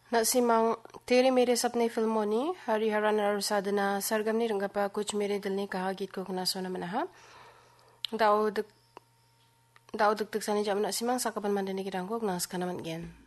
नसीमांग तेरे मेरे सपने फिल्मों नि हरिहरन साधना सरगमनी रंगपा कुछ मेरे दिल ने कहा गीत को kena sona menaha daud duk tuk sani jamna simang sakapan mandani kirangko ngas kana gen